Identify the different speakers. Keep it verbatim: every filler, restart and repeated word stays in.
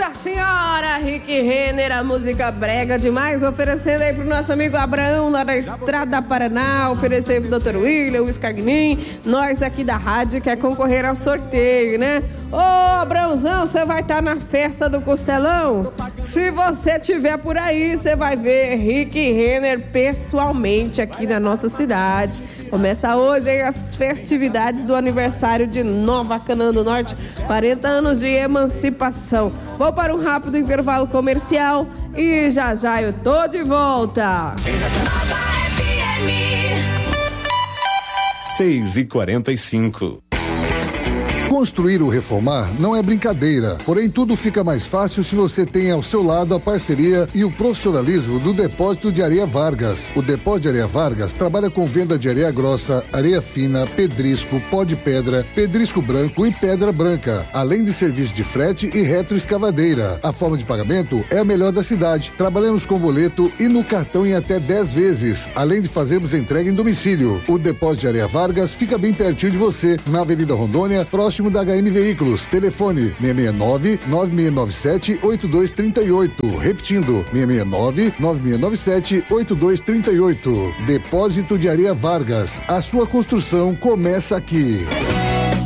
Speaker 1: Nossa Senhora, Rick Renner, a música brega demais, oferecendo aí pro nosso amigo Abraão, lá da Estrada Paraná, oferecendo pro doutor William, o Scargnin, nós aqui da rádio quer concorrer ao sorteio, né? Ô, Abraãozão, você vai estar na festa do Costelão? Se você estiver por aí, você vai ver Rick Renner pessoalmente aqui na nossa cidade. Começa hoje aí as festividades do aniversário de Nova Canaã do Norte, quarenta anos de emancipação. Vou para um rápido intervalo comercial e já já eu tô de volta.
Speaker 2: seis e quarenta e cinco.
Speaker 3: Construir ou reformar não é brincadeira, porém tudo fica mais fácil se você tem ao seu lado a parceria e o profissionalismo do Depósito de Areia Vargas. O Depósito de Areia Vargas trabalha com venda de areia grossa, areia fina, pedrisco, pó de pedra, pedrisco branco e pedra branca, além de serviço de frete e retroescavadeira. A forma de pagamento é a melhor da cidade. Trabalhamos com boleto e no cartão em até dez vezes, além de fazermos entrega em domicílio. O Depósito de Areia Vargas fica bem pertinho de você, na Avenida Rondônia, próximo da H M Veículos. Telefone seis seis nove, nove seis nove sete, oito dois três oito. Repetindo, seis seis nove, nove seis nove sete, oito dois três oito. Depósito de Areia Vargas. A sua construção começa aqui.